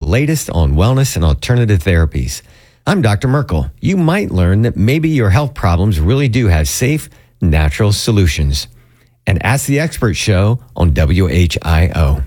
latest on wellness and alternative therapies. I'm Dr. Merkel. You might learn that maybe your health problems really do have safe, natural solutions. And Ask the Expert show on WHIO.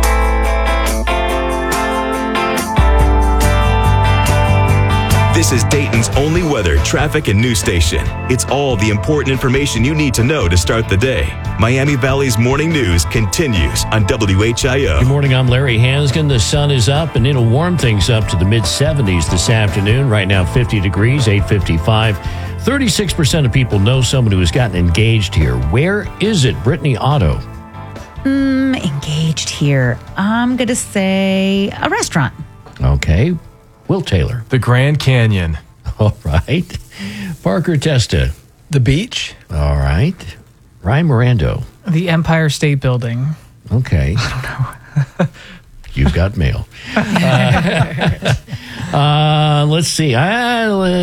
This is Dayton's only weather, traffic, and news station. It's all the important information you need to know to start the day. Miami Valley's morning news continues on WHIO. Good morning, I'm Larry Hansgen. The sun is up, and it'll warm things up to the mid-70s this afternoon. Right now, 50 degrees, 8:55. 36% of people know someone who has gotten engaged here. Where is it, Brittany Otto? Engaged here. I'm going to say a restaurant. Okay. Will Taylor. The Grand Canyon. All right. Parker Testa. The beach. All right. Ryan Mirando. The Empire State Building. Okay. I don't know. You've got mail. Let's see. I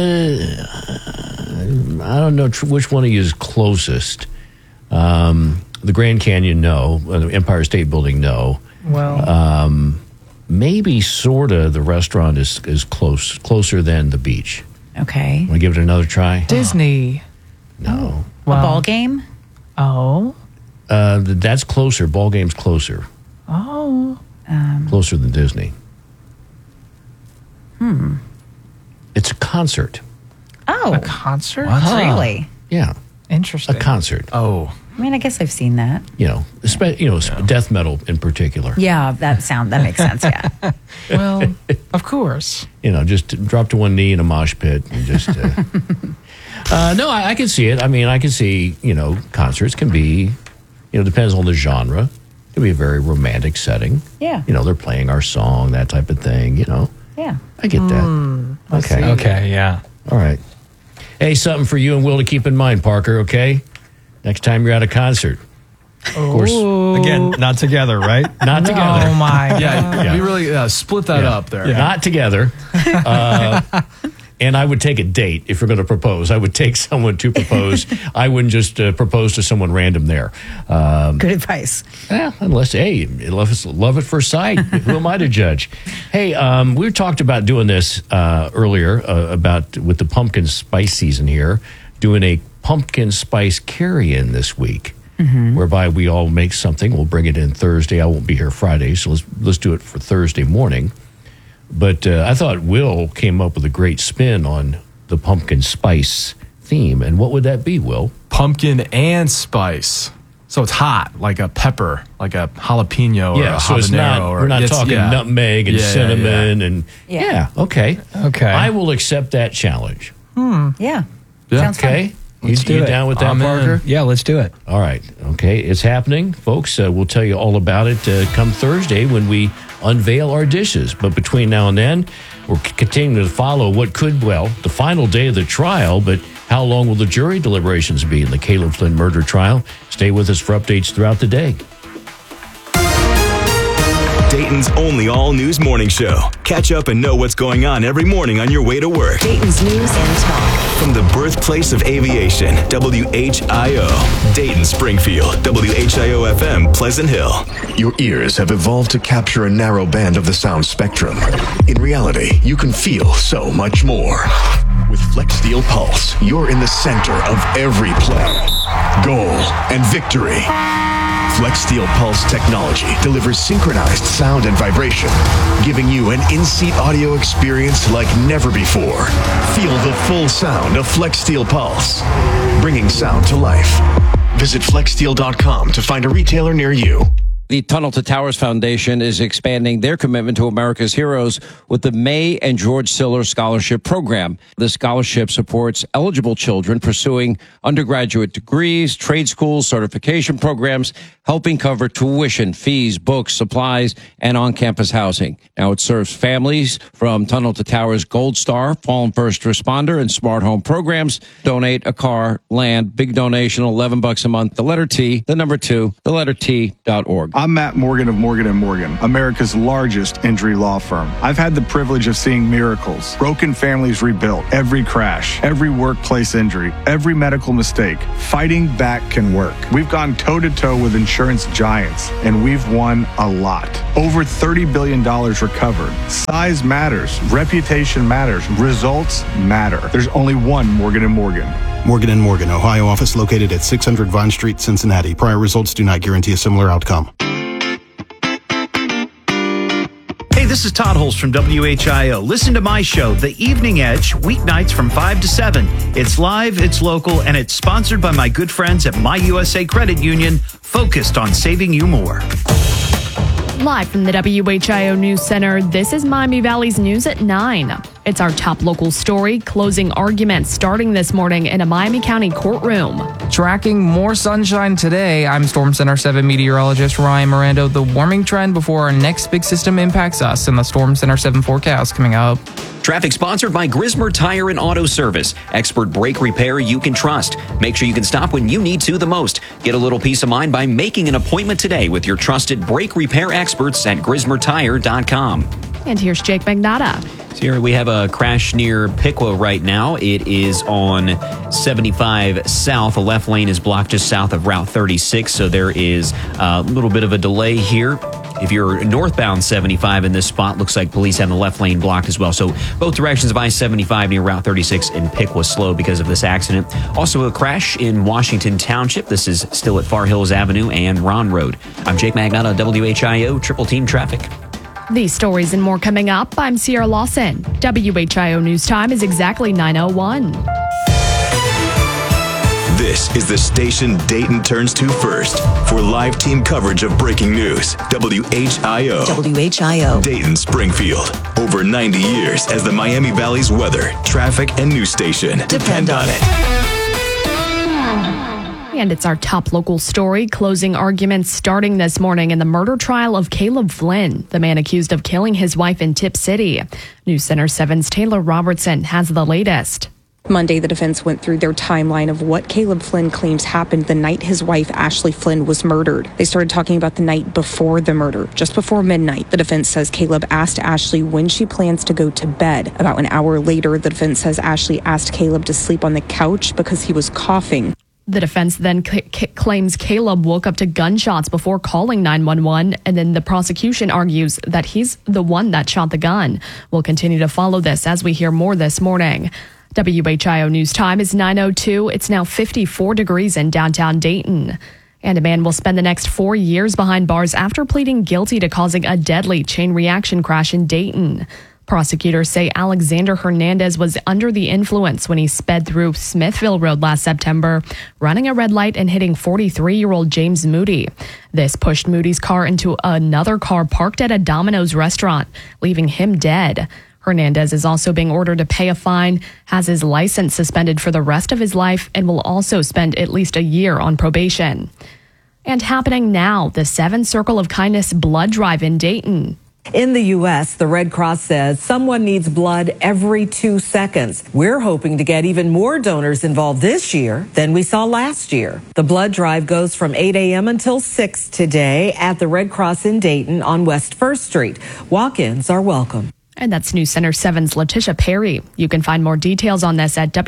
don't know which one of you is closest. The Grand Canyon, no. The Empire State Building, no. Well, maybe sort of the restaurant is closer than the beach. Okay. Want to give it another try? Disney. No. A ball game? Oh. That's closer. Ball game's closer. Oh. Closer than Disney. It's a concert. Oh. A concert? Really? Yeah. Interesting. A concert. Oh. I mean, I guess I've seen that. Death metal in particular. Yeah, that makes sense, yeah. Well, of course. Just drop to one knee in a mosh pit and just... no, I can see it. I mean, I can see, concerts can be, depends on the genre. It can be a very romantic setting. Yeah. They're playing our song, that type of thing, Yeah. I get that. Okay. Okay, yeah. All right. Hey, something for you and Will to keep in mind, Parker, okay? Next time you're at a concert. Of course. Again, not together, right? Not together. Oh, my. Yeah, we really split that up there. Yeah. Not together. And I would take a date if you're going to propose. I would take someone to propose. I wouldn't just propose to someone random there. Good advice. Unless, love at first sight. Who am I to judge? Hey, we talked about doing this earlier with the pumpkin spice season here, doing a pumpkin spice carry-in this week, whereby we all make something. We'll bring it in Thursday. I won't be here Friday, so let's do it for Thursday morning. But I thought Will came up with a great spin on the pumpkin spice theme. And what would that be, Will? Pumpkin and spice. So it's hot, like a pepper, like a jalapeno or a habanero. So it's not, we're not talking nutmeg and cinnamon. And okay. I will accept that challenge. Yeah. Sounds okay. fun. You down with that, Parker? Yeah, let's do it. All right. Okay. It's happening, folks. We'll tell you all about it come Thursday when we unveil our dishes. But between now and then, we're continuing to follow the final day of the trial, but how long will the jury deliberations be in the Caleb Flynn murder trial? Stay with us for updates throughout the day. Dayton's only all-news morning show. Catch up and know what's going on every morning on your way to work. Dayton's News and Talk. From the birthplace of aviation, WHIO. Dayton, Springfield, WHIO-FM, Pleasant Hill. Your ears have evolved to capture a narrow band of the sound spectrum. In reality, you can feel so much more. With FlexSteel Pulse, you're in the center of every play, goal, and victory. FlexSteel Pulse technology delivers synchronized sound and vibration, giving you an in-seat audio experience like never before. Feel the full sound of FlexSteel Pulse, bringing sound to life. Visit flexsteel.com to find a retailer near you. The Tunnel to Towers Foundation is expanding their commitment to America's heroes with the May and George Siller Scholarship Program. The scholarship supports eligible children pursuing undergraduate degrees, trade schools, certification programs, helping cover tuition, fees, books, supplies, and on-campus housing. Now it serves families from Tunnel to Towers Gold Star, Fallen First Responder, and Smart Home programs. Donate a car, land, big donation, $11 a month. The letter T, the number 2, the letter T.org. I'm Matt Morgan of Morgan & Morgan, America's largest injury law firm. I've had the privilege of seeing miracles, broken families rebuilt, every crash, every workplace injury, every medical mistake. Fighting back can work. We've gone toe-to-toe with insurance insurance giants, and we've won a lot. Over $30 billion recovered. Size matters. Reputation matters. Results matter. There's only one Morgan & Morgan. Morgan & Morgan, Ohio office located at 600 Vine Street, Cincinnati. Prior results do not guarantee a similar outcome. Hey, this is Todd Holst from WHIO. Listen to my show, The Evening Edge, weeknights from 5 to 7. It's live, it's local, and it's sponsored by my good friends at My USA Credit Union, focused on saving you more. Live from the WHIO News Center, this is Miami Valley's News at 9. It's our top local story, closing arguments starting this morning in a Miami County courtroom. Tracking more sunshine today, I'm Storm Center 7 meteorologist Ryan Mirando. The warming trend before our next big system impacts us in the Storm Center 7 forecast coming up. Traffic sponsored by Grismer Tire and Auto Service. Expert brake repair you can trust. Make sure you can stop when you need to the most. Get a little peace of mind by making an appointment today with your trusted brake repair experts at GrismerTire.com. And here's Jake Magnotta. So here we have a crash near Piqua right now. It is on 75 South. The left lane is blocked just south of Route 36, so there is a little bit of a delay here. If you're northbound 75 in this spot, looks like police have the left lane blocked as well. So both directions of I-75 near Route 36 and Piqua slow because of this accident. Also a crash in Washington Township. This is still at Far Hills Avenue and Ron Road. I'm Jake Magnotta, WHIO Triple Team Traffic. These stories and more coming up. I'm Sierra Lawson. WHIO News Time is exactly 9:01. This is the station Dayton turns to first for live team coverage of breaking news. WHIO. WHIO. Dayton, Springfield. Over 90 years as the Miami Valley's weather, traffic, and news station. Depend on it. And it's our top local story, closing arguments starting this morning in the murder trial of Caleb Flynn, the man accused of killing his wife in Tip City. News Center 7's Taylor Robertson has the latest. Monday, the defense went through their timeline of what Caleb Flynn claims happened the night his wife, Ashley Flynn, was murdered. They started talking about the night before the murder. Just before midnight, the defense says Caleb asked Ashley when she plans to go to bed. About an hour later, the defense says Ashley asked Caleb to sleep on the couch because he was coughing. The defense then claims Caleb woke up to gunshots before calling 911, and then the prosecution argues that he's the one that shot the gun. We'll continue to follow this as we hear more this morning. WHIO News Time is 9:02. It's now 54 degrees in downtown Dayton. And a man will spend the next 4 years behind bars after pleading guilty to causing a deadly chain reaction crash in Dayton. Prosecutors say Alexander Hernandez was under the influence when he sped through Smithville Road last September, running a red light and hitting 43-year-old James Moody. This pushed Moody's car into another car parked at a Domino's restaurant, leaving him dead. Hernandez is also being ordered to pay a fine, has his license suspended for the rest of his life, and will also spend at least a year on probation. And happening now, the 7 Circle of Kindness blood drive in Dayton. In the U.S., the Red Cross says someone needs blood every 2 seconds. We're hoping to get even more donors involved this year than we saw last year. The blood drive goes from 8 a.m. until 6 today at the Red Cross in Dayton on West 1st Street. Walk-ins are welcome. And that's News Center 7's Letitia Perry. You can find more details on this at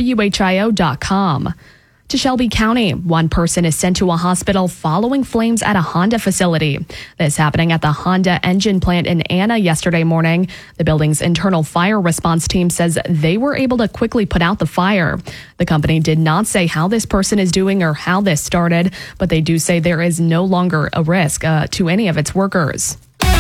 WHIO.com. To Shelby County, one person is sent to a hospital following flames at a Honda facility. This happening at the Honda engine plant in Anna yesterday morning. The building's internal fire response team says they were able to quickly put out the fire. The company did not say how this person is doing or how this started, but they do say there is no longer a risk to any of its workers.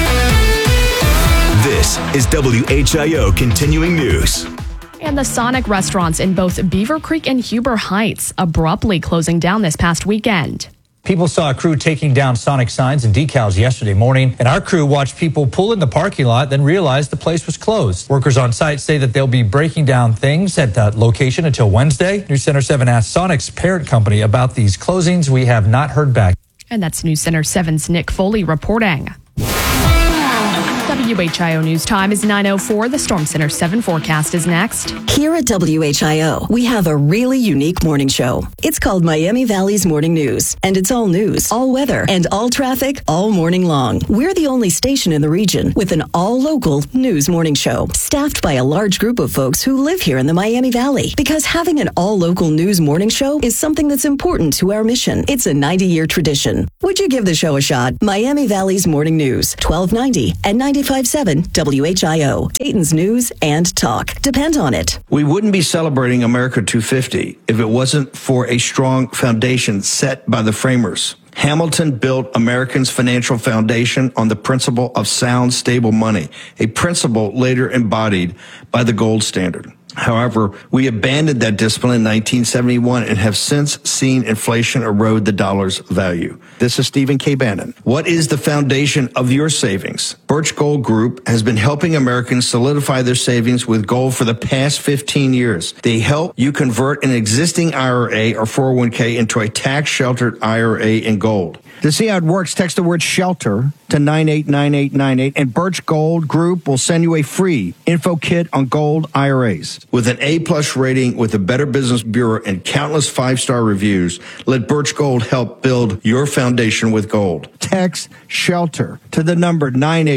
This is WHIO Continuing News. And the Sonic restaurants in both Beaver Creek and Huber Heights abruptly closing down this past weekend. People saw a crew taking down Sonic signs and decals yesterday morning, and our crew watched people pull in the parking lot, then realized the place was closed. Workers on site say that they'll be breaking down things at that location until Wednesday. News Center 7 asked Sonic's parent company about these closings. We have not heard back. And that's News Center 7's Nick Foley reporting. WHIO News Time is 9:04. The Storm Center 7 forecast is next. Here at WHIO, we have a really unique morning show. It's called Miami Valley's Morning News, and it's all news, all weather, and all traffic all morning long. We're the only station in the region with an all-local news morning show, staffed by a large group of folks who live here in the Miami Valley. Because having an all-local news morning show is something that's important to our mission. It's a 90-year tradition. Would you give the show a shot? Miami Valley's Morning News, 1290 and 95.7 WHIO. Dayton's news and talk. Depend on it. We wouldn't be celebrating America 250 if it wasn't for a strong foundation set by the framers. Hamilton built Americans' financial foundation on the principle of sound, stable money, a principle later embodied by the gold standard. However, we abandoned that discipline in 1971 and have since seen inflation erode the dollar's value. This is Stephen K. Bannon. What is the foundation of your savings? Birch Gold Group has been helping Americans solidify their savings with gold for the past 15 years. They help you convert an existing IRA or 401k into a tax-sheltered IRA in gold. To see how it works, text the word SHELTER to 989898, and Birch Gold Group will send you a free info kit on gold IRAs. With an A-plus rating with the Better Business Bureau and countless 5-star reviews, let Birch Gold help build your foundation with gold. Text SHELTER to the number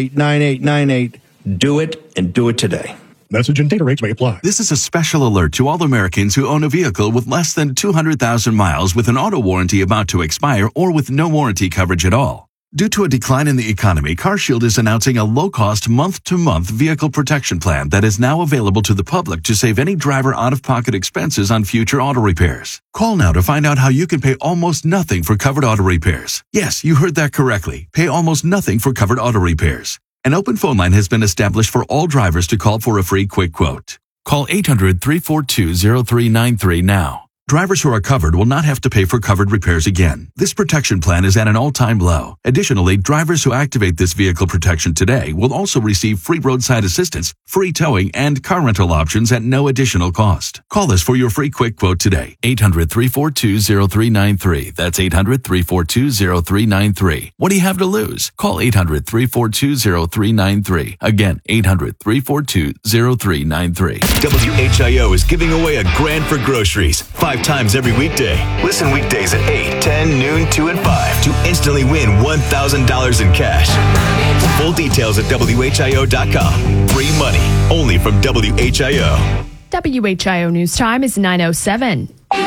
989898. Do it, and do it today. Message and data rates may apply. This is a special alert to all Americans who own a vehicle with less than 200,000 miles with an auto warranty about to expire or with no warranty coverage at all. Due to a decline in the economy, CarShield is announcing a low-cost month-to-month vehicle protection plan that is now available to the public to save any driver out-of-pocket expenses on future auto repairs. Call now to find out how you can pay almost nothing for covered auto repairs. Yes, you heard that correctly. Pay almost nothing for covered auto repairs. An open phone line has been established for all drivers to call for a free quick quote. Call 800-342-0393 now. Drivers who are covered will not have to pay for covered repairs again. This protection plan is at an all-time low. Additionally, drivers who activate this vehicle protection today will also receive free roadside assistance, free towing, and car rental options at no additional cost. Call us for your free quick quote today. 800-342-0393. That's 800-342-0393. What do you have to lose? Call 800-342-0393. Again, 800-342-0393. WHIO is giving away a grand for groceries 5 times every weekday. Listen weekdays at 8, 10, noon, 2, and 5 to instantly win $1,000 in cash. Full details at WHIO.com. Free money only from WHIO. WHIO News Time is 9:07.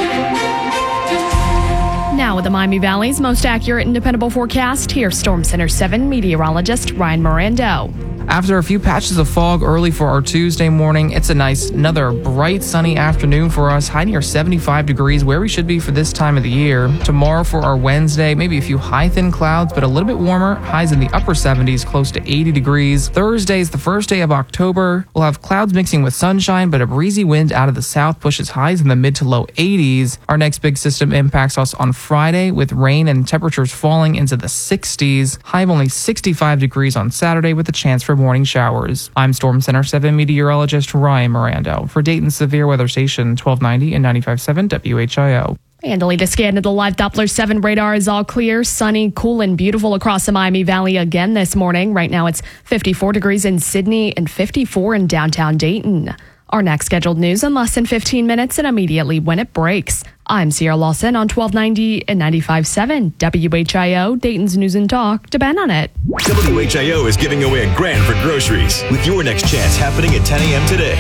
Now with the Miami Valley's most accurate and dependable forecast, here's Storm Center 7 meteorologist Ryan Mirando. After a few patches of fog early for our Tuesday morning, it's another bright sunny afternoon for us, high near 75 degrees, where we should be for this time of the year. Tomorrow for our Wednesday, maybe a few high thin clouds, but a little bit warmer, highs in the upper 70s, close to 80 degrees. Thursday is the first day of October. We'll have clouds mixing with sunshine, but a breezy wind out of the south pushes highs in the mid to low 80s. Our next big system impacts us on Friday with rain and temperatures falling into the 60s. High of only 65 degrees on Saturday with a chance for morning showers. I'm Storm Center 7 meteorologist Ryan Mirando for Dayton's Severe Weather Station 1290 and 95.7 WHIO. And the latest scan of the live Doppler 7 radar is all clear, sunny, cool, and beautiful across the Miami Valley again this morning. Right now it's 54 degrees in Sydney and 54 in downtown Dayton. Our next scheduled news in less than 15 minutes and immediately when it breaks. I'm Sierra Lawson on 1290 and 95.7 WHIO, Dayton's News and Talk. Depend on it. WHIO is giving away a grand for groceries with your next chance happening at 10 a.m. today.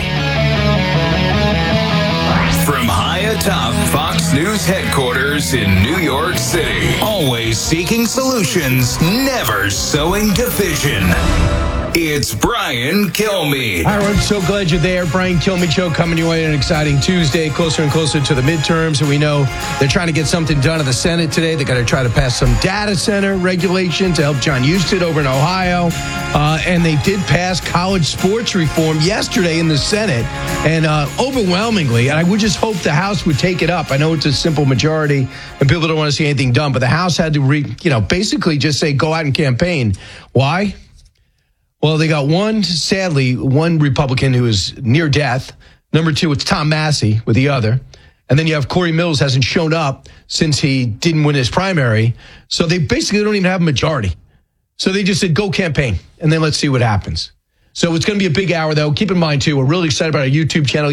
From high atop Fox News headquarters in New York City, always seeking solutions, never sowing division. It's Brian Kilmeade. All right, I'm so glad you're there. Brian Kilmeade Show coming your way on an exciting Tuesday, closer and closer to the midterms. And we know they're trying to get something done in the Senate today. They got to try to pass some data center regulation to help John Husted over in Ohio. And they did pass college sports reform yesterday in the Senate. And overwhelmingly, and I would just hope the House would take it up. I know it's a simple majority and people don't want to see anything done, but the House had to, basically just say, go out and campaign. Why? Well, they got one Republican who is near death. Number 2, it's Tom Massey with the other. And then you have Corey Mills hasn't shown up since he didn't win his primary. So they basically don't even have a majority. So they just said, go campaign, and then let's see what happens. So it's going to be a big hour, though. Keep in mind, too, we're really excited about our YouTube channel,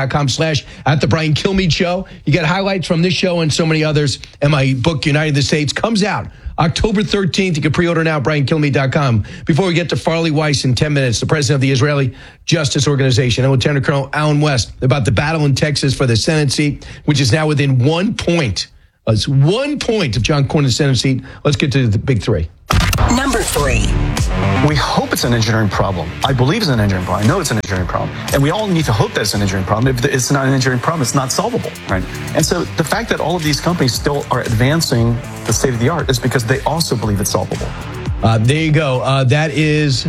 youtube.com/@the-Brian-Kilmeade-Show. You get highlights from this show and so many others. And my book, United the States, comes out October 13th. You can pre-order now at BrianKilmeade.com. Before we get to Farley Weiss in 10 minutes, the president of the Israeli Justice Organization, and Lieutenant Colonel Alan West, about the battle in Texas for the Senate seat, which is now within 1 point. It's 1 point of John Cornyn's Senate seat. Let's get to the big three. Number 3. We hope it's an engineering problem. I believe it's an engineering problem. I know it's an engineering problem. And we all need to hope that it's an engineering problem. If it's not an engineering problem, it's not solvable, right? And so the fact that all of these companies still are advancing the state of the art is because they also believe it's solvable. There you go. That is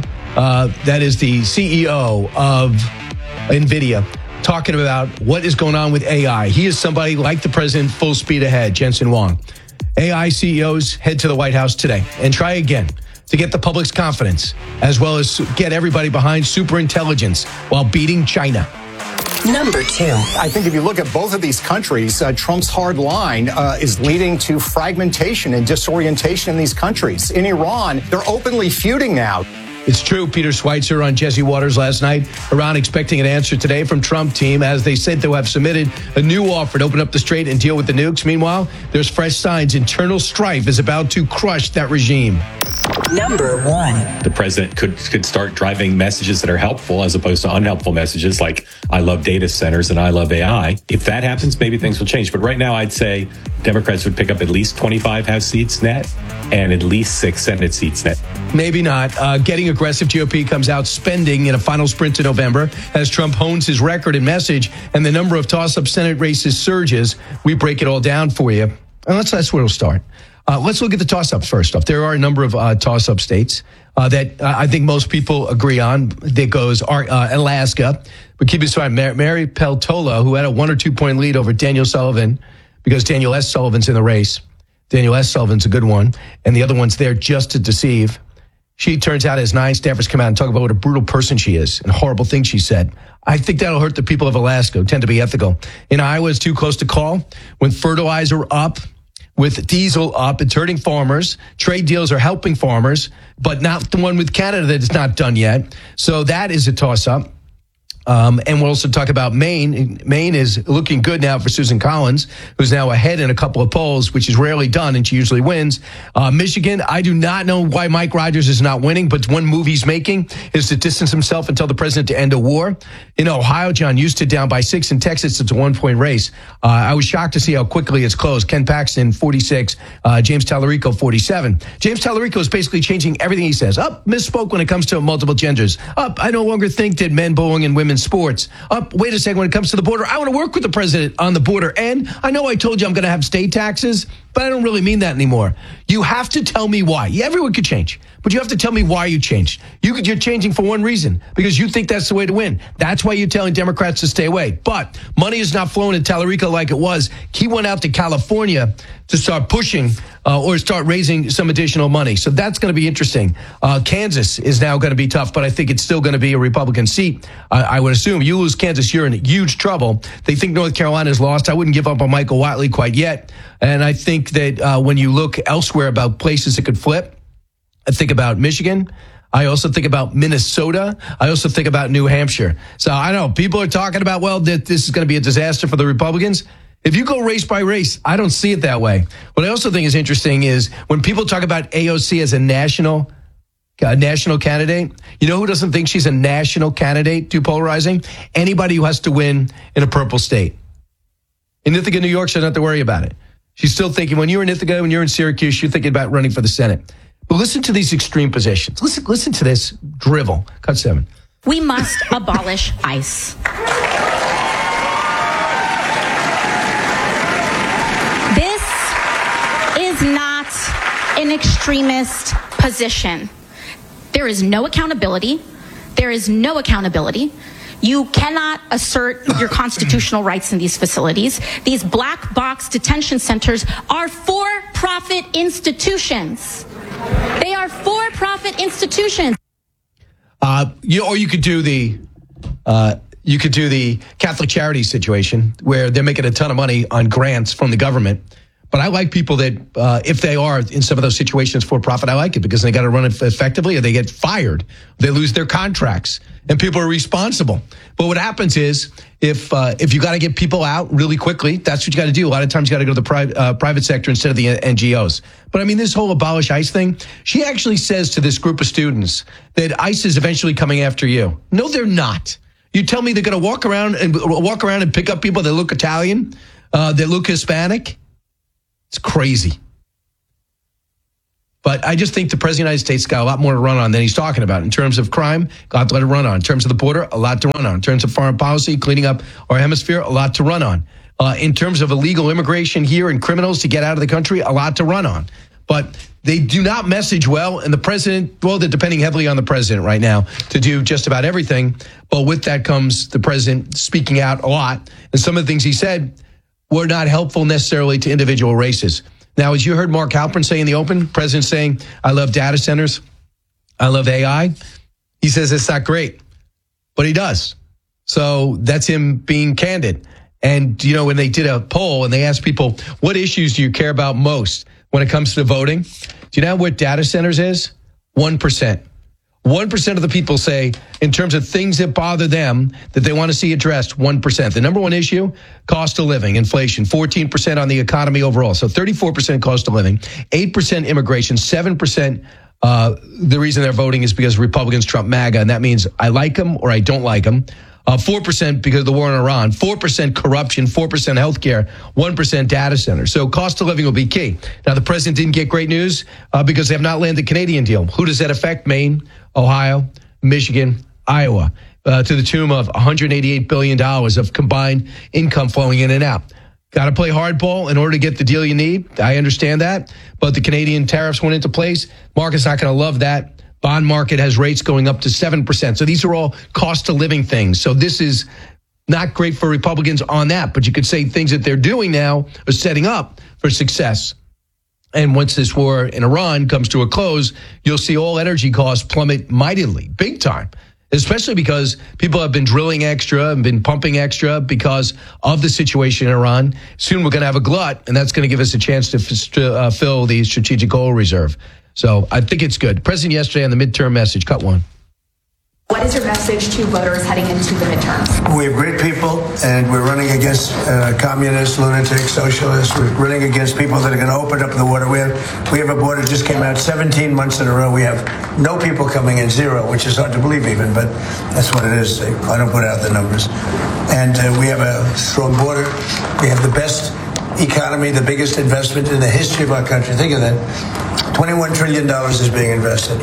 the CEO of NVIDIA talking about what is going on with AI. He is somebody like the president, full speed ahead, Jensen Huang. AI CEOs head to the White House today and try again to get the public's confidence, as well as get everybody behind superintelligence while beating China. Number 2. I think if you look at both of these countries, Trump's hard line is leading to fragmentation and disorientation in these countries. In Iran, they're openly feuding now. It's true. Peter Schweitzer on Jesse Waters last night. Iran expecting an answer today from Trump team, as they said they'll have submitted a new offer to open up the strait and deal with the nukes. Meanwhile, there's fresh signs internal strife is about to crush that regime. Number 1. The president could start driving messages that are helpful as opposed to unhelpful messages like I love data centers and I love AI. If that happens, maybe things will change. But right now, I'd say Democrats would pick up at least 25 House seats net and at least 6 Senate seats net. Maybe not. Getting aggressive GOP comes out spending in a final sprint to November as Trump hones his record and message, and the number of toss-up Senate races surges. We break it all down for you. And that's where we'll start. Let's look at the toss-ups first off. There are a number of toss-up states that I think most people agree on. That goes Alaska. But keep in mind, Mary Peltola, who had a 1 or 2 point lead over Daniel Sullivan, because Daniel S. Sullivan's in the race. Daniel S. Sullivan's a good one. And the other one's there just to deceive. She turns out as 9 staffers come out and talk about what a brutal person she is and horrible things she said. I think that'll hurt the people of Alaska who tend to be ethical. In Iowa, it's too close to call. When fertilizer up, with diesel up, it's hurting farmers. Trade deals are helping farmers, but not the one with Canada that is not done yet. So that is a toss-up. And we'll also talk about Maine. Maine is looking good now for Susan Collins, who's now ahead in a couple of polls, which is rarely done, and she usually wins. Michigan, I do not know why Mike Rogers is not winning, but one move he's making is to distance himself and tell the president to end a war. In Ohio, John Husted down by 6. In Texas, it's a 1 point race. I was shocked to see how quickly it's closed. Ken Paxton, 46. James Tallarico, 47. James Tallarico is basically changing everything he says. Misspoke when it comes to multiple genders. I no longer think that men belong in women's sports. Wait a second, when it comes to the border, I want to work with the president on the border. And I know I told you I'm going to have state taxes, but I don't really mean that anymore. You have to tell me why. Yeah, everyone could change, but you have to tell me why you changed. You're changing for one reason, because you think that's the way to win. That's why you're telling Democrats to stay away. But money is not flowing in Tallarico like it was. He went out to California to start pushing or start raising some additional money. So that's going to be interesting. Kansas is now going to be tough, but I think it's still going to be a Republican seat. I would assume you lose Kansas, you're in huge trouble. They think North Carolina's lost. I wouldn't give up on Michael Whatley quite yet. And I think that when you look elsewhere about places that could flip, I think about Michigan. I also think about Minnesota. I also think about New Hampshire. So I know people are talking about, well, that this is going to be a disaster for the Republicans. If you go race by race, I don't see it that way. What I also think is interesting is when people talk about AOC as a national candidate, you know who doesn't think she's a national candidate? Too polarizing? Anybody who has to win in a purple state. In Ithaca, New York, she doesn't have to worry about it. She's still thinking, when you're in Ithaca, when you're in Syracuse, you're thinking about running for the Senate. But listen to these extreme positions. Listen to this drivel. Cut 7. We must abolish ICE. This is not an extremist position. There is no accountability. There is no accountability. You cannot assert your constitutional rights in these facilities. These black box detention centers are for-profit institutions. They are for-profit institutions. Or you could do the Catholic Charities situation where they're making a ton of money on grants from the government, But I like people that, if they are in some of those situations for profit, I like it because they got to run it effectively or they get fired. They lose their contracts and people are responsible. But what happens is if you got to get people out really quickly, that's what you got to do. A lot of times you got to go to the private sector instead of the NGOs. But I mean, this whole abolish ICE thing, she actually says to this group of students that ICE is eventually coming after you. No, they're not. You tell me they're going to walk around and pick up people that look Italian, that look Hispanic? It's crazy. But I just think the President of the United States got a lot more to run on than he's talking about. In terms of crime, a lot to run on. In terms of the border, a lot to run on. In terms of foreign policy, cleaning up our hemisphere, a lot to run on. In terms of illegal immigration here and criminals to get out of the country, a lot to run on. But they do not message well, and the president, well, they're depending heavily on the president right now to do just about everything. But with that comes the president speaking out a lot. And some of the things he said were not helpful necessarily to individual races. Now, as you heard Mark Halperin say in the open, president saying, I love data centers, I love AI. He says it's not great, but he does. So that's him being candid. And, you know, when they did a poll and they asked people, what issues do you care about most when it comes to voting? Do you know what data centers is? 1%. 1% of the people say, in terms of things that bother them, that they want to see addressed, 1%. The number one issue, cost of living, inflation, 14% on the economy overall. So 34% cost of living, 8% immigration, 7%. The reason they're voting is because Republicans trump MAGA, and that means I like them or I don't like them. 4% because of the war in Iran, 4% corruption, 4% healthcare, 1% data centers. So cost of living will be key. Now, the president didn't get great news because they have not landed the Canadian deal. Who does that affect? Maine, Ohio, Michigan, Iowa, to the tune of $188 billion of combined income flowing in and out. Got to play hardball in order to get the deal you need. I understand that. But the Canadian tariffs went into place. Market's not going to love that. Bond market has rates going up to 7%. So these are all cost of living things. So this is not great for Republicans on that. But you could say things that they're doing now are setting up for success. And once this war in Iran comes to a close, you'll see all energy costs plummet mightily, big time, especially because people have been drilling extra and been pumping extra because of the situation in Iran. Soon we're going to have a glut, and that's going to give us a chance to fill the strategic oil reserve. So I think it's good. President yesterday on the midterm message, cut one. What is your message to voters heading into the midterms? We have great people, and we're running against communists, lunatics, socialists. We're running against people that are going to open up the border. We have a border just came out 17 months in a row. We have no people coming in, zero, which is hard to believe even, but that's what it is. I don't put out the numbers. And we have a strong border. We have the best economy, the biggest investment in the history of our country. Think of that. $21 trillion is being invested.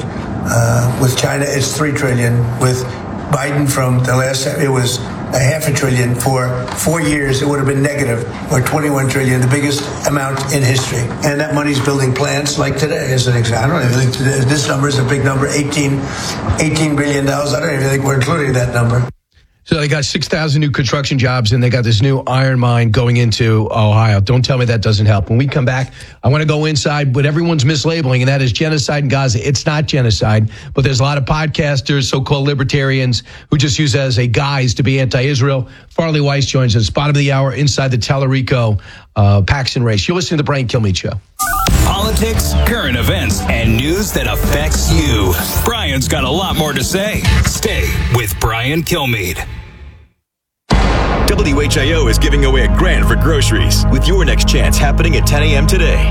With China, it's $3 trillion. With Biden from the last, it was $0.5 trillion. For 4 years, it would have been negative, or $21 trillion, the biggest amount in history. And that money's building plants like today, as an example. I don't even think this number is a big number, $18 billion. I don't even think we're including that number. So they got 6,000 new construction jobs, and they got this new iron mine going into Ohio. Don't tell me that doesn't help. When we come back, I want to go inside what everyone's mislabeling, and that is genocide in Gaza. It's not genocide, but there's a lot of podcasters, so-called libertarians, who just use it as a guise to be anti-Israel. Farley Weiss joins us, bottom of the hour, inside the Tallarico Paxson race. You're listening to the Brian Kilmeade Show. Politics, current events, and news that affects you. Brian's got a lot more to say. Stay with Brian Kilmeade. WHIO is giving away $1,000 for groceries with your next chance happening at 10 a.m. today.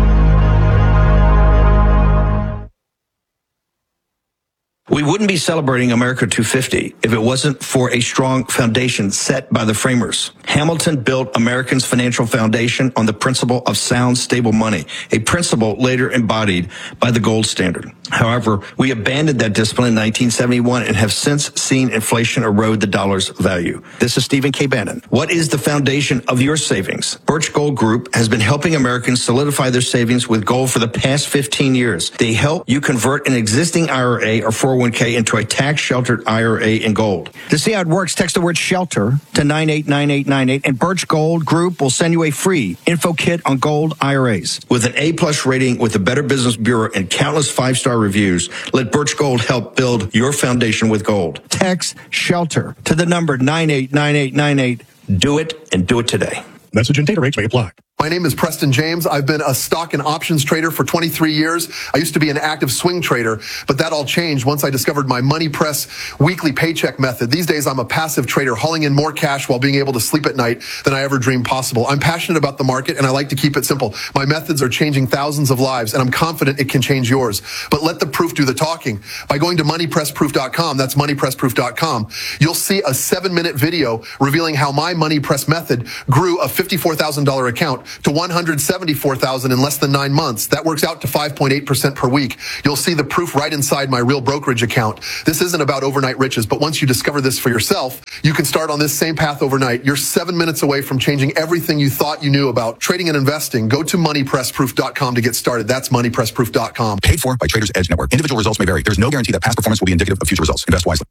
We wouldn't be celebrating America 250 if it wasn't for a strong foundation set by the framers. Hamilton built Americans' financial foundation on the principle of sound, stable money, a principle later embodied by the gold standard. However, we abandoned that discipline in 1971 and have since seen inflation erode the dollar's value. This is Stephen K. Bannon. What is the foundation of your savings? Birch Gold Group has been helping Americans solidify their savings with gold for the past 15 years. They help you convert an existing IRA or 401k into a tax-sheltered IRA in gold. To see how it works, text the word SHELTER to 989898, and Birch Gold Group will send you a free info kit on gold IRAs. With an A+ rating with the Better Business Bureau and countless 5-star reviews, let Birch Gold help build your foundation with gold. Text SHELTER to the number 989898. Do it, and do it today. Message and data rates may apply. My name is Preston James. I've been a stock and options trader for 23 years. I used to be an active swing trader, but that all changed once I discovered my Money Press weekly paycheck method. These days, I'm a passive trader, hauling in more cash while being able to sleep at night than I ever dreamed possible. I'm passionate about the market, and I like to keep it simple. My methods are changing thousands of lives, and I'm confident it can change yours. But let the proof do the talking. By going to moneypressproof.com, that's moneypressproof.com, you'll see a 7-minute video revealing how my Money Press method grew a $54,000 account to $174,000 in less than 9 months. That works out to 5.8% per week. You'll see the proof right inside my real brokerage account. This isn't about overnight riches, but once you discover this for yourself, you can start on this same path overnight. You're 7 minutes away from changing everything you thought you knew about trading and investing. Go to moneypressproof.com to get started. That's moneypressproof.com. Paid for by Traders Edge Network. Individual results may vary. There's no guarantee that past performance will be indicative of future results. Invest wisely.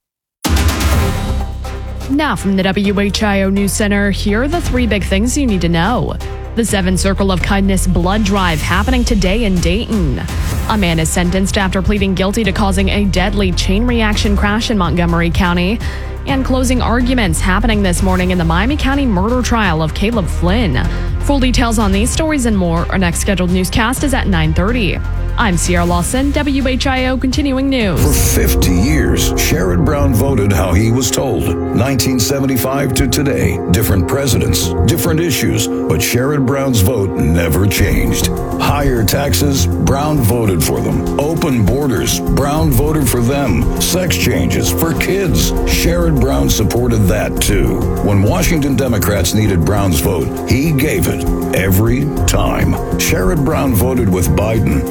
Now from the WHIO News Center, here are the 3 big things you need to know. The 7 Circle of Kindness blood drive happening today in Dayton. A man is sentenced after pleading guilty to causing a deadly chain reaction crash in Montgomery County. And closing arguments happening this morning in the Miami County murder trial of Caleb Flynn. Full details on these stories and more. Our next scheduled newscast is at 9:30. I'm Sierra Lawson, WHIO Continuing News. For 50 years, Sherrod Brown voted how he was told. 1975 to today, different presidents, different issues, but Sherrod Brown's vote never changed. Higher taxes, Brown voted for them. Open borders, Brown voted for them. Sex changes for kids, Sherrod Brown supported that too. When Washington Democrats needed Brown's vote, he gave it every time. Sherrod Brown voted with Biden,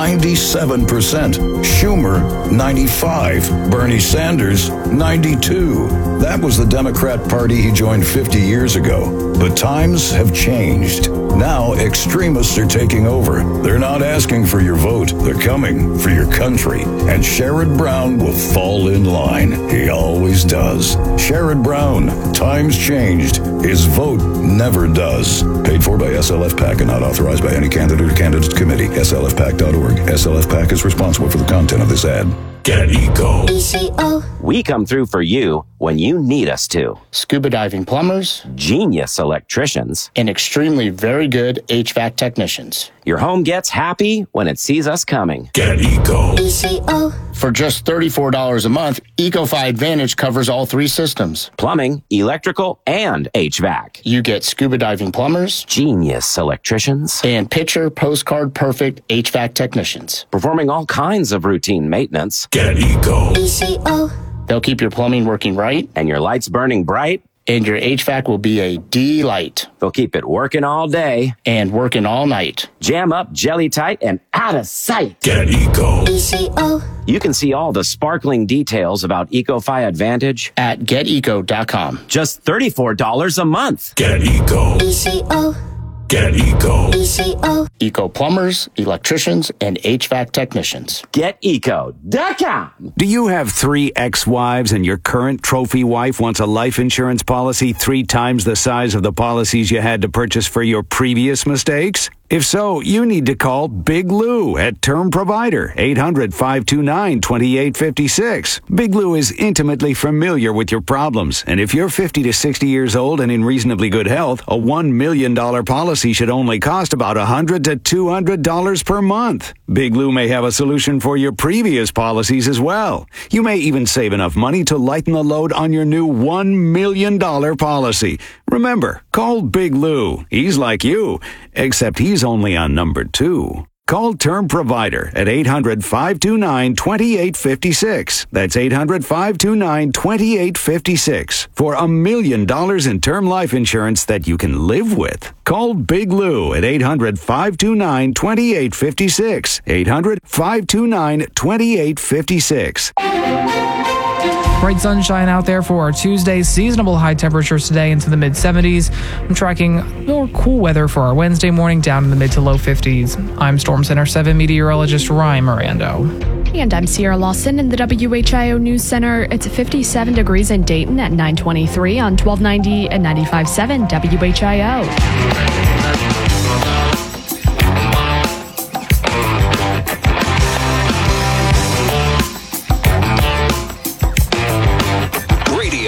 97%. Schumer, 95%. Bernie Sanders, 92%. That was the Democrat Party he joined 50 years ago. But times have changed. Now extremists are taking over. They're not asking for your vote. They're coming for your country. And Sherrod Brown will fall in line. He always does. Sherrod Brown, times changed. His vote never does. Paid for by SLF PAC and not authorized by any candidate or candidates committee. SLFPAC.org. SLF PAC is responsible for the content of this ad. Get Eco. ECO. We come through for you when you need us to. Scuba diving plumbers, genius electricians, and extremely very good HVAC technicians. Your home gets happy when it sees us coming. Get Eco. ECO. For just $34 a month, EcoFi Advantage covers all 3 systems. Plumbing, electrical, and HVAC. You get scuba diving plumbers, genius electricians, and picture postcard perfect HVAC technicians. Performing all kinds of routine maintenance. Get Eco. ECO. They'll keep your plumbing working right. And your lights burning bright. And your HVAC will be a delight. They'll keep it working all day. And working all night. Jam up, jelly tight, and out of sight. Get Eco. ECO. You can see all the sparkling details about EcoFi Advantage at GetEco.com. Just $34 a month. Get Eco. ECO. Get Eco. ECO. Eco plumbers, electricians, and HVAC technicians. GetEco.com. Do you have 3 ex-wives and your current trophy wife wants a life insurance policy 3 times the size of the policies you had to purchase for your previous mistakes? If so, you need to call Big Lou at Term Provider, 800-529-2856. Big Lou is intimately familiar with your problems, and if you're 50 to 60 years old and in reasonably good health, a $1 million policy should only cost about $100 to $200 per month. Big Lou may have a solution for your previous policies as well. You may even save enough money to lighten the load on your new $1 million policy. Remember, call Big Lou. He's like you, except he's only on number 2. Call Term Provider at 800-529-2856. That's 800-529-2856 for $1 million in term life insurance that you can live with. Call Big Lou at 800-529-2856. 800-529-2856. Bright sunshine out there for our Tuesday. Seasonable high temperatures today into the mid-70s. I'm tracking more cool weather for our Wednesday morning down in the mid to low 50s. I'm Storm Center 7 meteorologist Ryan Mirando. And I'm Sierra Lawson in the WHIO News Center. It's 57 degrees in Dayton at 923 on 1290 and 95.7 WHIO.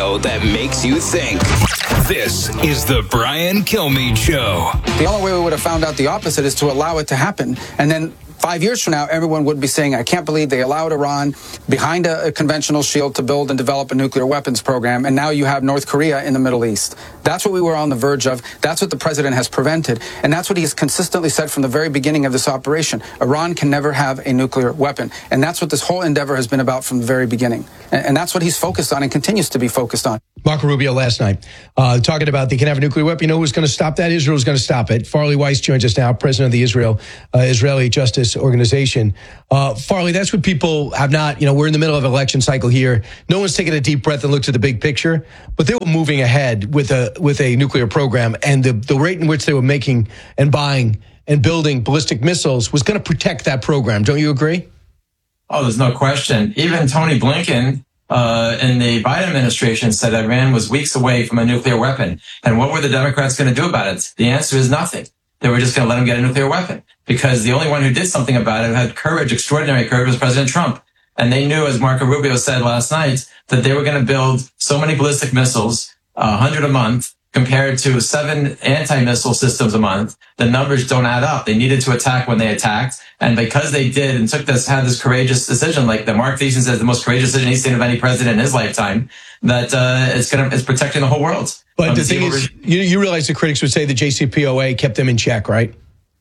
show that makes you think. This is the Brian Kilmeade Show. The only way we would have found out the opposite is to allow it to happen. And then 5 years from now, everyone would be saying, I can't believe they allowed Iran behind a conventional shield to build and develop a nuclear weapons program. And now you have North Korea in the Middle East. That's what we were on the verge of. That's what the president has prevented. And that's what he has consistently said from the very beginning of this operation. Iran can never have a nuclear weapon. And that's what this whole endeavor has been about from the very beginning. And that's what he's focused on and continues to be focused on. Marco Rubio last night talking about they can have a nuclear weapon. You know who's going to stop that? Israel's going to stop it. Farley Weiss joins us now, president of the Israeli Justice Organization. Farley, that's what people have not, we're in the middle of an election cycle here. No one's taking a deep breath and looked at the big picture, but they were moving ahead with a nuclear program, and the rate in which they were making and buying and building ballistic missiles was going to protect that program. Don't you agree? Oh, there's no question. Even Tony Blinken in the Biden administration said Iran was weeks away from a nuclear weapon. And what were the Democrats going to do about it? The answer is nothing. They were just going to let him get a nuclear weapon because the only one who did something about it, had courage, extraordinary courage, was President Trump. And they knew, as Marco Rubio said last night, that they were going to build so many ballistic missiles, 100 a month, compared to 7 anti-missile systems a month. The numbers don't add up. They needed to attack when they attacked. And because they did and had this courageous decision, like the Mark Thiessen says, the most courageous decision he's seen of any president in his lifetime, that it's protecting the whole world. But the thing is, you realize the critics would say the JCPOA kept them in check, right?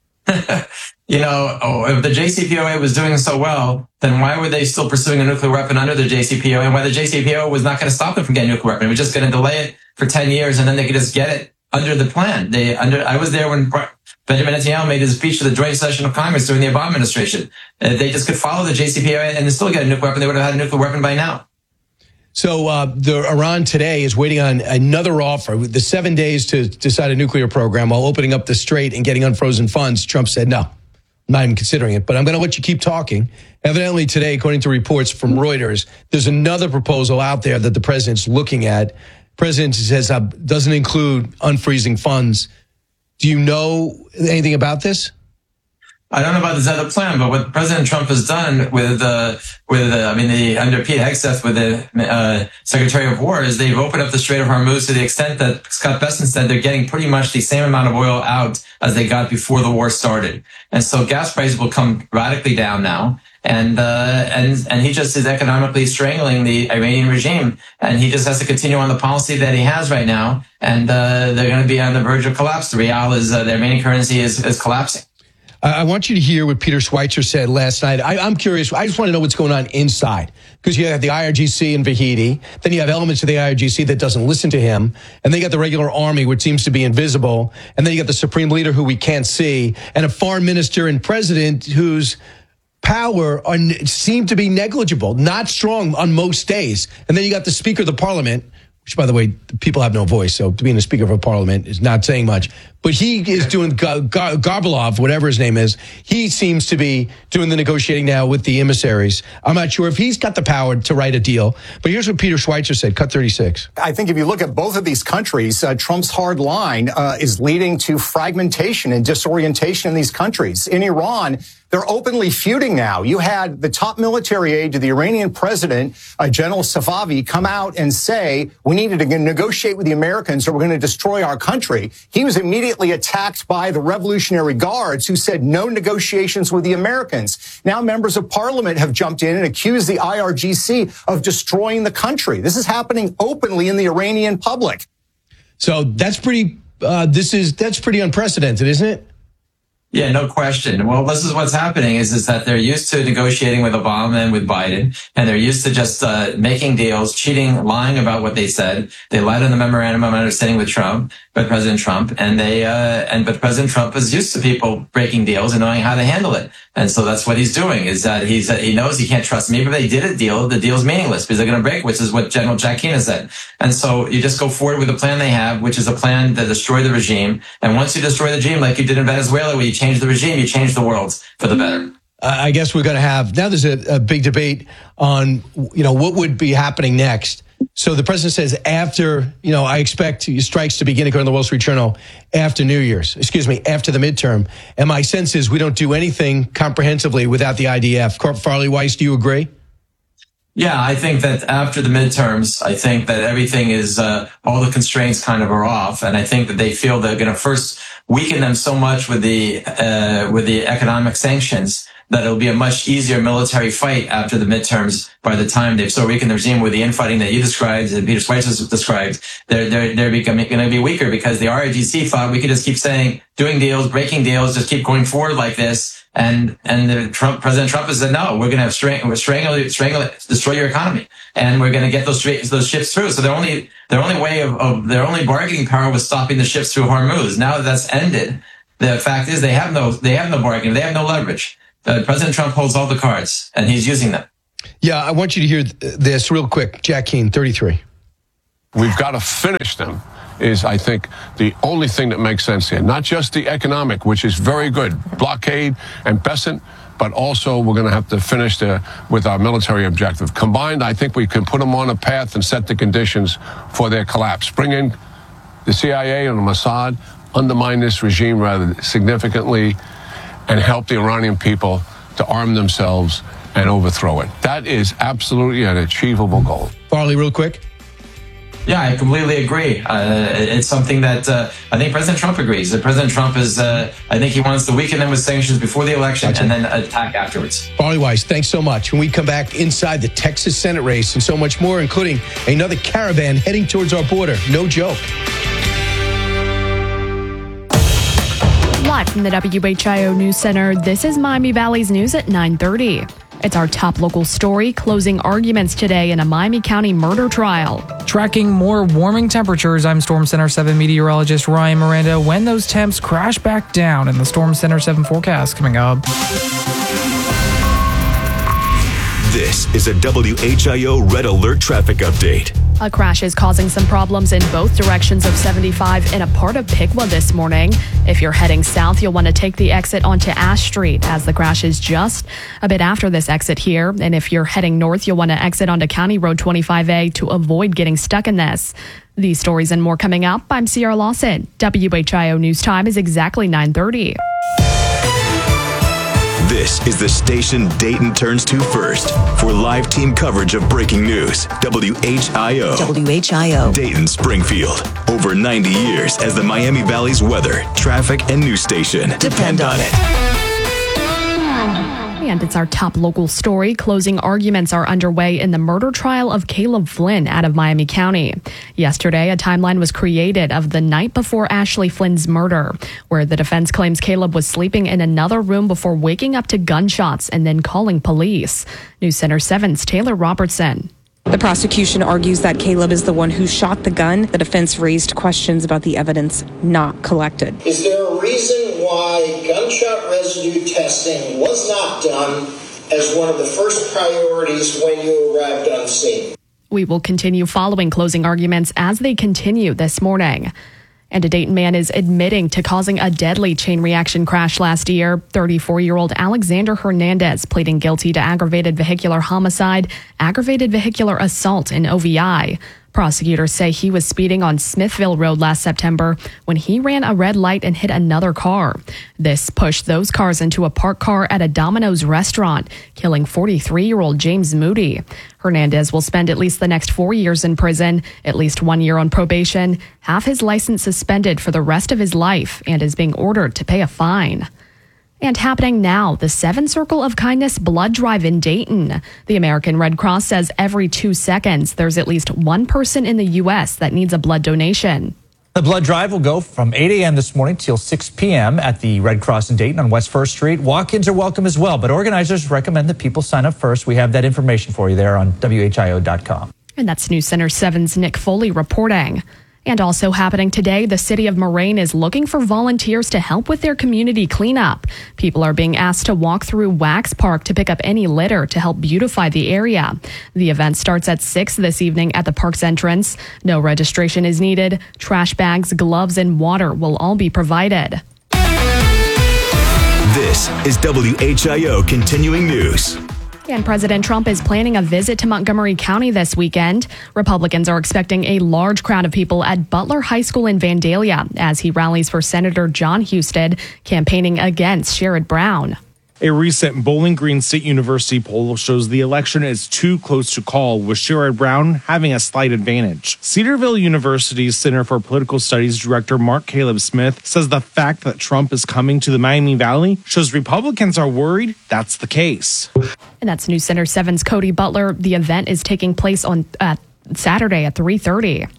If the JCPOA was doing so well, then why were they still pursuing a nuclear weapon under the JCPOA? And why the JCPOA was not going to stop them from getting a nuclear weapon? It was just going to delay it for 10 years, and then they could just get it under the plan. I was there when Benjamin Netanyahu made his speech to the joint session of Congress during the Obama administration. They just could follow the JCPOA and still get a nuclear weapon. They would have had a nuclear weapon by now. So Iran today is waiting on another offer. The 7 days to decide a nuclear program while opening up the strait and getting unfrozen funds. Trump said, no, I'm not even considering it. But I'm going to let you keep talking. Evidently today, according to reports from Reuters, there's another proposal out there that the president's looking at. The president says doesn't include unfreezing funds. Do you know anything about this? I don't know about this other plan, but what President Trump has done under Pete Hegseth with the Secretary of War is they've opened up the Strait of Hormuz to the extent that Scott Bessent said they're getting pretty much the same amount of oil out as they got before the war started. And so gas prices will come radically down now. And he just is economically strangling the Iranian regime. And he just has to continue on the policy that he has right now. And they're going to be on the verge of collapse. The rial the Iranian currency is collapsing. I want you to hear what Peter Schweitzer said last night. I'm curious. I just want to know what's going on inside, because you have the IRGC and Vahidi. Then you have elements of the IRGC that doesn't listen to him. And then you got the regular army, which seems to be invisible. And then you got the supreme leader who we can't see, and a foreign minister and president whose power seem to be negligible, not strong on most days. And then you got the Speaker of the Parliament, which, by the way, people have no voice. So to be the Speaker of a Parliament is not saying much. But he is doing Garbalov, whatever his name is. He seems to be doing the negotiating now with the emissaries. I'm not sure if he's got the power to write a deal. But here's what Peter Schweitzer said, cut 36. I think if you look at both of these countries, Trump's hard line is leading to fragmentation and disorientation in these countries. In Iran, they're openly feuding now. You had the top military aide to the Iranian president, General Safavi, come out and say, we needed to negotiate with the Americans or we're going to destroy our country. He was immediately attacked by the Revolutionary Guards, who said no negotiations with the Americans. Now members of parliament have jumped in and accused the IRGC of destroying the country. This is happening openly in the Iranian public. So that's pretty unprecedented, isn't it? Yeah, no question. Well, this is what's happening is that they're used to negotiating with Obama and with Biden, and they're used to just making deals, cheating, lying about what they said. They lied on the memorandum of understanding with President Trump, but President Trump is used to people breaking deals and knowing how to handle it. And so that's what he's doing, is that he knows he can't trust me, but they did a deal. The deal's meaningless because they're going to break, which is what General Jack Keenan said. And so you just go forward with the plan they have, which is a plan to destroy the regime. And once you destroy the regime, like you did in Venezuela, where you change the regime, you change the world for the better. I guess we're going to have, now there's a big debate on, what would be happening next. So the president says after, I expect strikes to begin, according to the Wall Street Journal, after the midterm. And my sense is we don't do anything comprehensively without the IDF. Farley Weiss, do you agree? Yeah, I think that after the midterms, I think that everything is, all the constraints kind of are off. And I think that they feel they're going to first weaken them so much with the economic sanctions that it'll be a much easier military fight after the midterms by the time they've so weakened the regime with the infighting that you described and Peter Schweitzer described. They're going to be weaker because the RIGC thought we could just keep saying, doing deals, breaking deals, just keep going forward like this. And President Trump has said, no, we're going to strangle, destroy your economy. And we're going to get those ships through. So their only bargaining power was stopping the ships through Hormuz. Now that that's ended, the fact is they have no bargaining. They have no leverage. President Trump holds all the cards, and he's using them. Yeah, I want you to hear this real quick. Jack Keane, 33. We've got to finish them is, I think, the only thing that makes sense here. Not just the economic, which is very good, blockade and Besant, but also we're going to have to finish with our military objective. Combined, I think we can put them on a path and set the conditions for their collapse. Bring in the CIA and the Mossad, undermine this regime rather significantly, and help the Iranian people to arm themselves and overthrow it. That is absolutely an achievable goal. Farley, real quick. Yeah, I completely agree. It's something that I think President Trump agrees. That President Trump is, I think he wants to weaken them with sanctions before the election and then attack afterwards. Farley Weiss, thanks so much. When we come back inside the Texas Senate race and so much more, including another caravan heading towards our border. No joke. Live from the WHIO News Center, this is Miami Valley's News at 9:30. It's our top local story, closing arguments today in a Miami County murder trial. Tracking more warming temperatures, I'm Storm Center 7 meteorologist Ryan Miranda. When those temps crash back down in the Storm Center 7 forecast coming up. This is a WHIO Red Alert traffic update. A crash is causing some problems in both directions of 75 in a part of Piqua this morning. If you're heading south, you'll want to take the exit onto Ash Street as the crash is just a bit after this exit here. And if you're heading north, you'll want to exit onto County Road 25A to avoid getting stuck in this. These stories and more coming up. I'm Sierra Lawson. WHIO News Time is exactly 9:30. This is the station Dayton turns to first for live team coverage of breaking news. WHIO. WHIO. Dayton Springfield. Over 90 years as the Miami Valley's weather, traffic, and news station. Depend on it. And it's our top local story. Closing arguments are underway in the murder trial of Caleb Flynn out of Miami County. Yesterday, a timeline was created of the night before Ashley Flynn's murder, where the defense claims Caleb was sleeping in another room before waking up to gunshots and then calling police. News Center 7's Taylor Robertson. The prosecution argues that Caleb is the one who shot the gun. The defense raised questions about the evidence not collected. Is there a reason why gunshot residue testing was not done as one of the first priorities when you arrived on scene? We will continue following closing arguments as they continue this morning. And a Dayton man is admitting to causing a deadly chain reaction crash last year. 34-year-old Alexander Hernandez pleading guilty to aggravated vehicular homicide, aggravated vehicular assault, and OVI. Prosecutors say he was speeding on Smithville Road last September when he ran a red light and hit another car. This pushed those cars into a parked car at a Domino's restaurant, killing 43-year-old James Moody. Hernandez will spend at least the next 4 years in prison, at least 1 year on probation, have his license suspended for the rest of his life, and is being ordered to pay a fine. And happening now, the 7 Circle of Kindness blood drive in Dayton. The American Red Cross says every 2 seconds, there's at least one person in the U.S. that needs a blood donation. The blood drive will go from 8 a.m. this morning till 6 p.m. at the Red Cross in Dayton on West 1st Street. Walk-ins are welcome as well, but organizers recommend that people sign up first. We have that information for you there on WHIO.com. And that's News Center 7's Nick Foley reporting. And also happening today, the city of Moraine is looking for volunteers to help with their community cleanup. People are being asked to walk through Wax Park to pick up any litter to help beautify the area. The event starts at 6 this evening at the park's entrance. No registration is needed. Trash bags, gloves, and water will all be provided. This is WHIO Continuing News. And President Trump is planning a visit to Montgomery County this weekend. Republicans are expecting a large crowd of people at Butler High School in Vandalia as he rallies for Senator John Husted, campaigning against Sherrod Brown. A recent Bowling Green State University poll shows the election is too close to call, with Sherrod Brown having a slight advantage. Cedarville University's Center for Political Studies director Mark Caleb Smith says the fact that Trump is coming to the Miami Valley shows Republicans are worried that's the case. And that's News Center 7's Cody Butler. The event is taking place on Saturday at 3:30.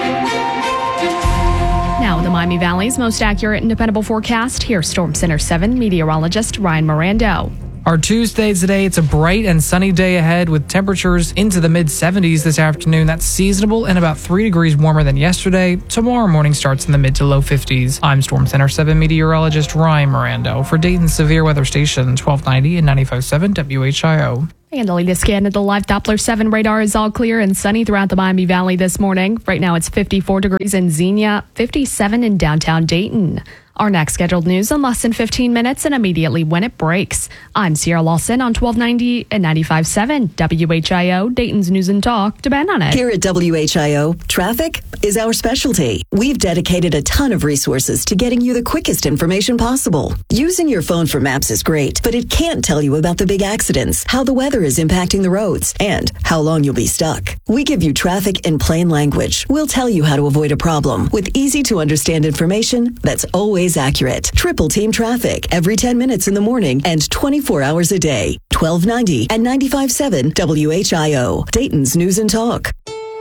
Now, the Miami Valley's most accurate and dependable forecast. Here's Storm Center 7 meteorologist Ryan Mirando. Our Tuesday today, it's a bright and sunny day ahead with temperatures into the mid-70s this afternoon. That's seasonable and about 3 degrees warmer than yesterday. Tomorrow morning starts in the mid to low 50s. I'm Storm Center 7 meteorologist Ryan Mirando for Dayton's Severe Weather Station 1290 and 95.7 WHIO. And the latest scan of the live Doppler 7 radar is all clear and sunny throughout the Miami Valley this morning. Right now it's 54 degrees in Xenia, 57 in downtown Dayton. Our next scheduled news in less than 15 minutes and immediately when it breaks. I'm Sierra Lawson on 1290 and 95.7 WHIO, Dayton's News and Talk. Depend on it. Here at WHIO, traffic is our specialty. We've dedicated a ton of resources to getting you the quickest information possible. Using your phone for maps is great, but it can't tell you about the big accidents, how the weather is impacting the roads, and how long you'll be stuck. We give you traffic in plain language. We'll tell you how to avoid a problem with easy to understand information that's always accurate. Triple Team Traffic every 10 minutes in the morning and 24 hours a day. 1290 and 95.7 WHIO, Dayton's News and Talk.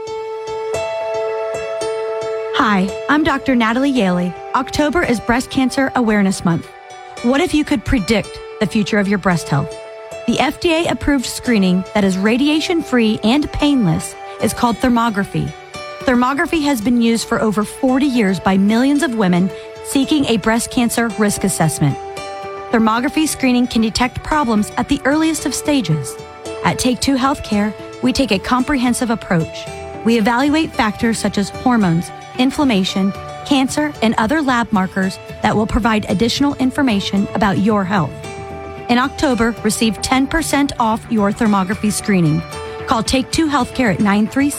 Hi, I'm Dr. Natalie Yaley. October is Breast Cancer Awareness Month. What if you could predict the future of your breast health? The FDA-approved screening that is radiation-free and painless is called thermography. Thermography has been used for over 40 years by millions of women seeking a breast cancer risk assessment. Thermography screening can detect problems at the earliest of stages. At Take Two Healthcare, we take a comprehensive approach. We evaluate factors such as hormones, inflammation, cancer, and other lab markers that will provide additional information about your health. In October, receive 10% off your thermography screening. Call Take Two Healthcare at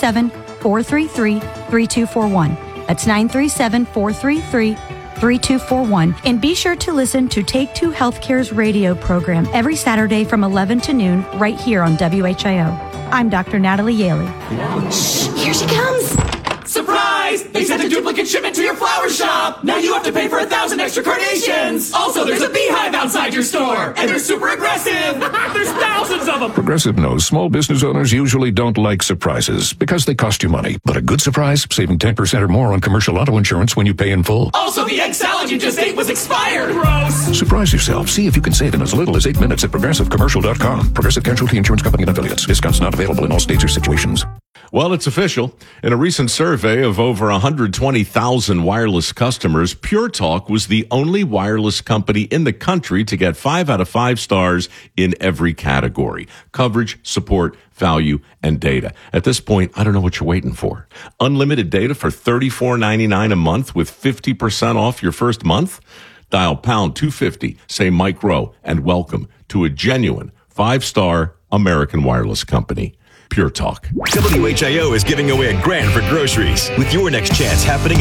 937-433-3241. That's 937-433-3241. And be sure to listen to Take Two Healthcare's radio program every Saturday from 11 to noon right here on WHIO. I'm Dr. Natalie Yaley. Shh, here she comes. Surprise! They sent a duplicate shipment to your flower shop. Now you have to pay for 1,000 extra carnations. Also, there's a beehive outside your store, and they're super aggressive. There's thousands of them. Progressive knows small business owners usually don't like surprises because they cost you money. But a good surprise, saving 10% or more on commercial auto insurance when you pay in full. Also, the egg salad you just ate was expired. Gross. Surprise yourself. See if you can save in as little as 8 minutes at progressivecommercial.com. Progressive Casualty Insurance Company and affiliates. Discounts not available in all states or situations. Well, it's official. In a recent survey of over 120,000 wireless customers, Pure Talk was the only wireless company in the country to get 5 out of 5 stars in every category: coverage, support, value, and data. At this point, I don't know what you're waiting for. Unlimited data for $34.99 a month with 50% off your first month? Dial pound 250, say Mike Rowe, and welcome to a genuine 5-star American wireless company. Pure Talk. WHIO is giving away $1,000 for groceries with your next chance happening